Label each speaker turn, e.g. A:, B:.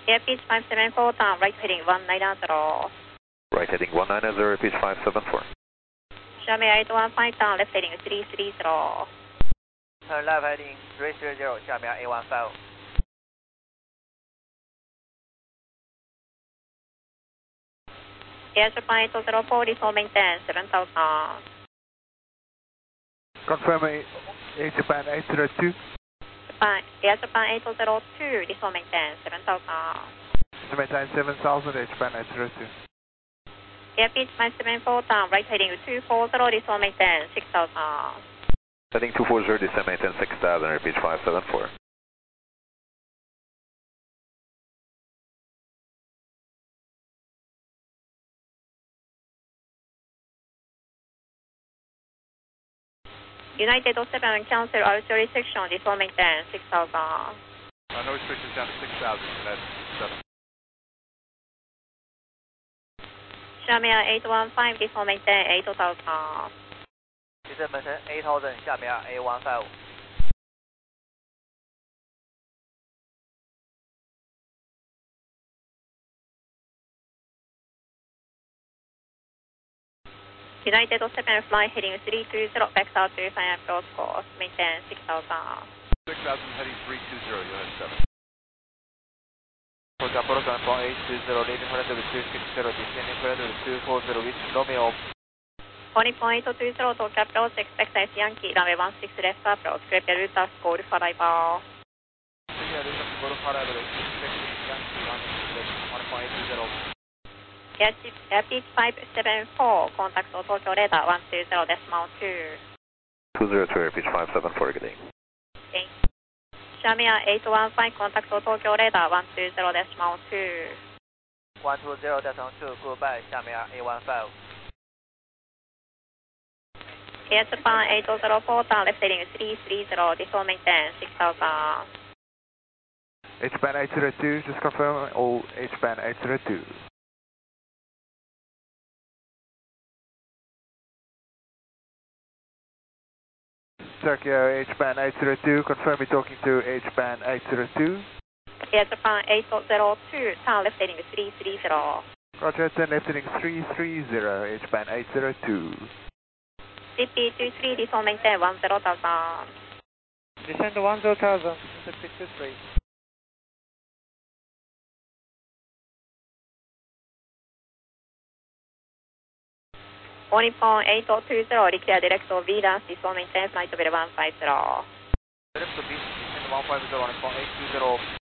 A: Airspeed 574, turn right heading 190.
B: Right heading 190, repeat 574.
A: Xiaomi 815, turn left heading 330.
C: Turn left heading 330, Xiaomi 815.
A: Air Japan 804, resolve maintain 7000.
D: Confirm Air Japan 802.
A: Air Japan 802, resolve maintain 7000.
D: Maintain 7000, Air Japan 802.
A: Airspeed 574, turn right heading 240, resolve maintain 6000.
B: Heading 240, descend maintain 6000, repeat 574.
A: United 07, cancel RTO restriction, resolve maintain 6000.
D: No restrictions down to 6000, that's 7.
A: Xiaomi 815, resolve maintain 8000.
C: Descend maintain 8000, Xiaomi 815.
A: United 07, fly heading 320, vector to final approach course, maintain 6000.
D: 6000 heading 320, Unit 7.
C: For Apollo 820, leading flight level 260, descending flight level 240 with Romeo.
A: Calling point 820, Tokyo approach, expect as Yankee, runway 16 left approach, prepare route as Golf arrival.
C: Prepare route as Golf arrival, expecting Yankee, runway 820.
A: Airspeed 574, contact Tokyo radar 120.2.
B: 202, repeat 574, good evening.
A: Okay. Xiaomi 815, contact Tokyo radar 120.2.
C: 120.2, goodbye, Xiaomi 815.
A: Air Japan 804, turn left heading 330, resolve maintain 6000.
D: Air Japan 802, just confirm all Air Japan 802. Tokyo Air Japan 802, confirm you're talking to Air Japan 802.
A: Air Japan 802, turn left heading 330.
D: Roger, turn left heading 330, Air Japan 802.
A: CP23, resolve maintain 10,000.
C: Descend 10,000, 63.
A: Calling point 8020, require direct to VLANS, resolve maintain flight level 150.
C: Direct to B, descend 150 on 820.